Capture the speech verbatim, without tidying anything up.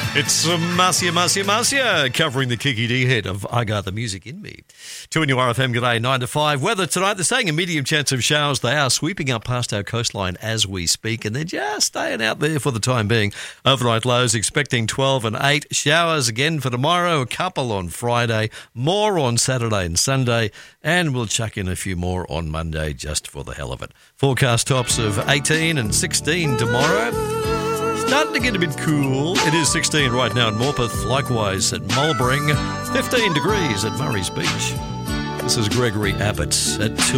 It's uh, Marcia, Marcia, Marcia covering the Kiki D hit of I Got the Music in Me. Two in your R F M, g'day, nine to five. Weather tonight, they're saying a medium chance of showers. They are sweeping up past our coastline as we speak, and they're just staying out there for the time being. Overnight lows expecting twelve and eight. Showers again for tomorrow, a couple on Friday, more on Saturday and Sunday, and we'll chuck in a few more on Monday just for the hell of it. Forecast tops of eighteen and sixteen tomorrow. Starting to get a bit cool. It is sixteen right now in Morpeth, likewise at Mulbring, fifteen degrees at Murray's Beach. This is Gregory Abbott at two.